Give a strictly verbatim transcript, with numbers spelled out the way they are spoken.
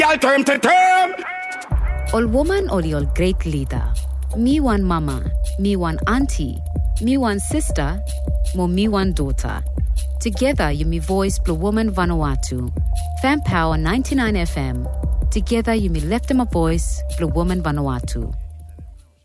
Y'all term to term. All woman or all great leader. Me one mama, me one auntie, me one sister, mo me one daughter. Together you me voice Blue Woman Vanuatu. Fan Power ninety-nine F M. Together you me left them a voice Blue Woman Vanuatu.